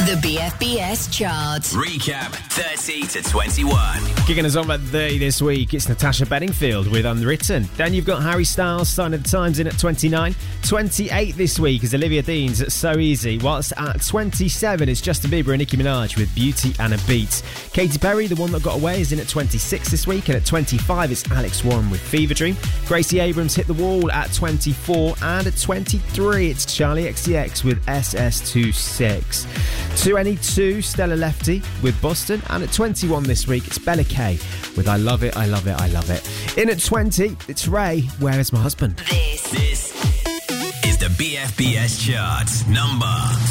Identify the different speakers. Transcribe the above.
Speaker 1: The BFBS chart.
Speaker 2: Recap 30 to 21.
Speaker 3: Kicking us off at 30 this week, it's Natasha Bedingfield with Unwritten. Then you've got Harry Styles, Sign of the Times, in at 29. 28 this week is Olivia Dean's So Easy. Whilst at 27, it's Justin Bieber and Nicki Minaj with Beauty and a Beat. Katy Perry, The One That Got Away, is in at 26 this week. And at 25, it's Alex Warren with Fever Dream. Gracie Abrams Hit the Wall at 24. And at 23, it's Charlie XCX with SS26. 22, Stella Lefty with Boston. And at 21 this week, it's Bella K with I Love It, I Love It, I Love It. In at 20, it's Ray, Where Is My Husband?
Speaker 2: This is the BFBS chart number